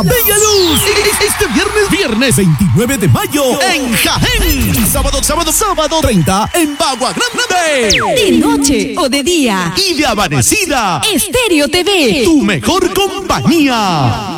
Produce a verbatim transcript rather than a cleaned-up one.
la bella luz. Este viernes, viernes veintinueve de mayo en Jaén. Sábado, sábado, sábado treinta en Bagua Grande. De noche o de día. Y de amanecida. Estéreo T V. Tu mejor compañía.